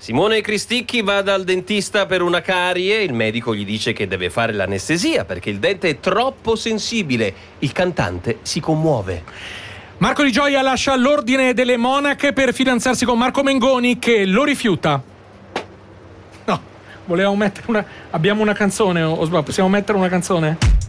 Simone Cristicchi va dal dentista per una carie, il medico gli dice che deve fare l'anestesia perché il dente è troppo sensibile. Il cantante si commuove. Marco Di Gioia lascia l'ordine delle monache per fidanzarsi con Marco Mengoni, che lo rifiuta. No, volevamo mettere abbiamo una canzone, o sbaglio, possiamo mettere una canzone?